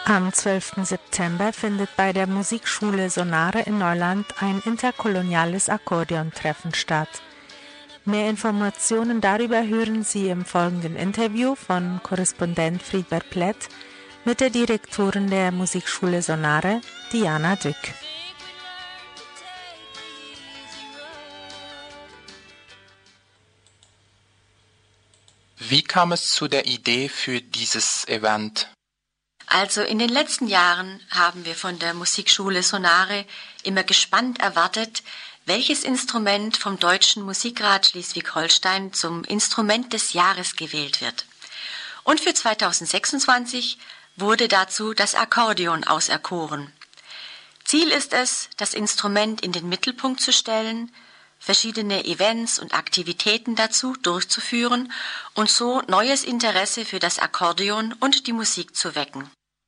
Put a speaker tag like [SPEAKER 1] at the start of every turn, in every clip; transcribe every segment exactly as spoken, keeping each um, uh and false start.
[SPEAKER 1] Am zwölften September findet bei der Musikschule Sonare in Neuland ein interkoloniales Akkordeontreffen statt. Mehr Informationen darüber hören Sie im folgenden Interview von Korrespondent Friedbert Plett mit der Direktorin der Musikschule Sonare, Diana Dück.
[SPEAKER 2] Wie kam es zu der Idee für dieses Event?
[SPEAKER 3] Also in den letzten Jahren haben wir von der Musikschule Sonare immer gespannt erwartet, welches Instrument vom Deutschen Musikrat Schleswig-Holstein zum Instrument des Jahres gewählt wird. Und für zweitausendsechsundzwanzig wurde dazu das Akkordeon auserkoren. Ziel ist es, das Instrument in den Mittelpunkt zu stellen, verschiedene Events und Aktivitäten dazu durchzuführen und so neues Interesse für das Akkordeon und die Musik zu wecken.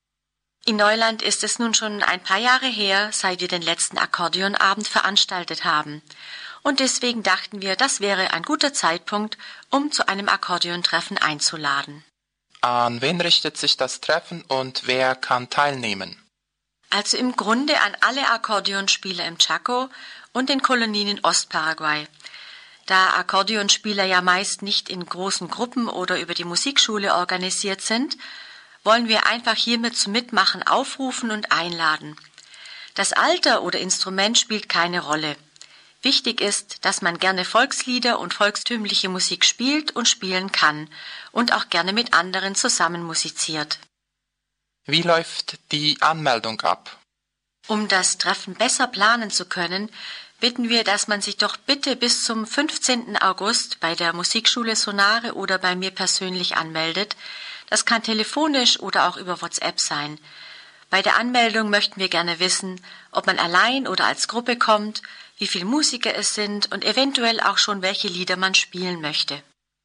[SPEAKER 3] In Neuland ist es nun schon ein paar Jahre her, seit wir den letzten Akkordeonabend veranstaltet haben. Und deswegen dachten wir, das wäre ein guter Zeitpunkt, um zu einem Akkordeontreffen einzuladen.
[SPEAKER 2] An wen richtet sich das Treffen und wer kann teilnehmen?
[SPEAKER 3] Also im Grunde an alle Akkordeonspieler im Chaco und den Kolonien in Ostparaguay. Da Akkordeonspieler ja meist nicht in großen Gruppen oder über die Musikschule organisiert sind, wollen wir einfach hiermit zum Mitmachen aufrufen und einladen. Das Alter oder Instrument spielt keine Rolle. Wichtig ist, dass man gerne Volkslieder und volkstümliche Musik spielt und spielen kann und auch gerne mit anderen zusammen musiziert.
[SPEAKER 2] Wie läuft die Anmeldung ab?
[SPEAKER 3] Um das Treffen besser planen zu können, bitten wir, dass man sich doch bitte bis zum fünfzehnten August bei der Musikschule Sonare oder bei mir persönlich anmeldet. Das kann telefonisch oder auch über WhatsApp sein. Bei der Anmeldung möchten wir gerne wissen, ob man allein oder als Gruppe kommt, wie viele Musiker es sind und eventuell auch schon, welche Lieder man spielen möchte.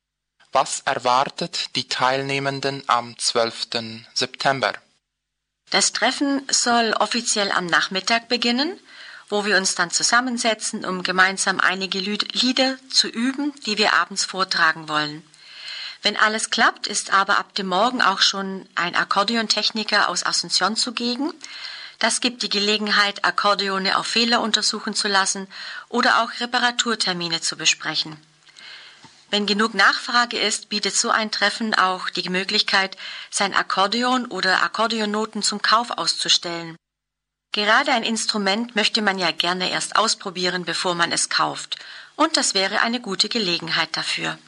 [SPEAKER 2] Was erwartet die Teilnehmenden am zwölften September?
[SPEAKER 3] Das Treffen soll offiziell am Nachmittag beginnen, wo wir uns dann zusammensetzen, um gemeinsam einige Lieder zu üben, die wir abends vortragen wollen. Wenn alles klappt, ist aber ab dem Morgen auch schon ein Akkordeontechniker aus Asunción zugegen. Das gibt die Gelegenheit, Akkordeone auf Fehler untersuchen zu lassen oder auch Reparaturtermine zu besprechen. Wenn genug Nachfrage ist, bietet so ein Treffen auch die Möglichkeit, sein Akkordeon oder Akkordeonnoten zum Kauf auszustellen. Gerade ein Instrument möchte man ja gerne erst ausprobieren, bevor man es kauft. Und das wäre eine gute Gelegenheit dafür.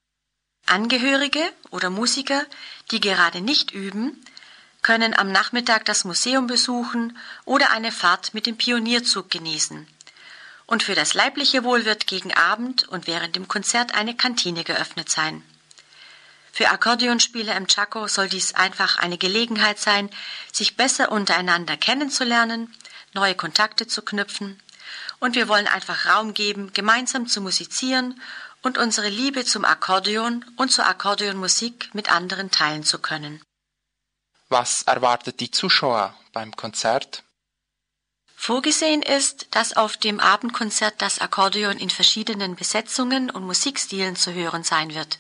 [SPEAKER 3] Angehörige oder Musiker, die gerade nicht üben, können am Nachmittag das Museum besuchen oder eine Fahrt mit dem Pionierzug genießen. Und für das leibliche Wohl wird gegen Abend und während dem Konzert eine Kantine geöffnet sein. Für Akkordeonspieler im Chaco soll dies einfach eine Gelegenheit sein, sich besser untereinander kennenzulernen, neue Kontakte zu knüpfen. Und wir wollen einfach Raum geben, gemeinsam zu musizieren und unsere Liebe zum Akkordeon und zur Akkordeonmusik mit anderen teilen zu können.
[SPEAKER 2] Was erwartet die Zuschauer beim Konzert?
[SPEAKER 3] Vorgesehen ist, dass auf dem Abendkonzert das Akkordeon in verschiedenen Besetzungen und Musikstilen zu hören sein wird.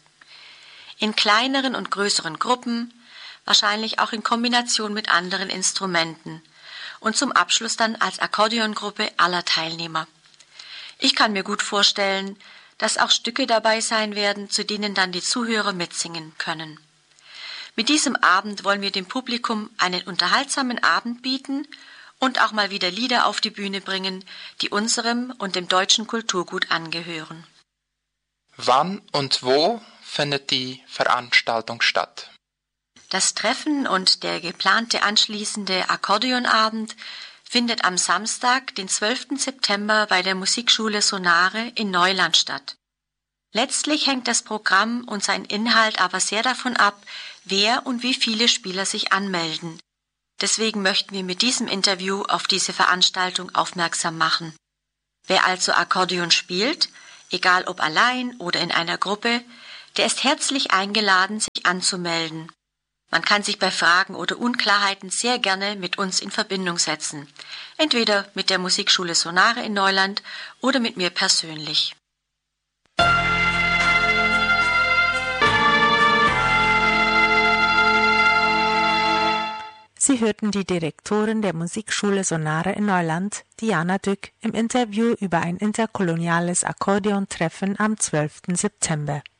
[SPEAKER 3] In kleineren und größeren Gruppen, wahrscheinlich auch in Kombination mit anderen Instrumenten und zum Abschluss dann als Akkordeongruppe aller Teilnehmer. Ich kann mir gut vorstellen, dass auch Stücke dabei sein werden, zu denen dann die Zuhörer mitsingen können. Mit diesem Abend wollen wir dem Publikum einen unterhaltsamen Abend bieten und auch mal wieder Lieder auf die Bühne bringen, die unserem und dem deutschen Kulturgut angehören.
[SPEAKER 2] Wann und wo findet die Veranstaltung statt?
[SPEAKER 3] Das Treffen und der geplante anschließende Akkordeonabend findet am Samstag, den zwölften September bei der Musikschule Sonare in Neuland statt. Letztlich hängt das Programm und sein Inhalt aber sehr davon ab, wer und wie viele Spieler sich anmelden. Deswegen möchten wir mit diesem Interview auf diese Veranstaltung aufmerksam machen. Wer also Akkordeon spielt, egal ob allein oder in einer Gruppe, der ist herzlich eingeladen, sich anzumelden. Man kann sich bei Fragen oder Unklarheiten sehr gerne mit uns in Verbindung setzen. Entweder mit der Musikschule Sonare in Neuland oder mit mir persönlich.
[SPEAKER 1] Sie hörten die Direktorin der Musikschule Sonare in Neuland, Diana Dück, im Interview über ein interkoloniales Akkordeontreffen am zwölften September.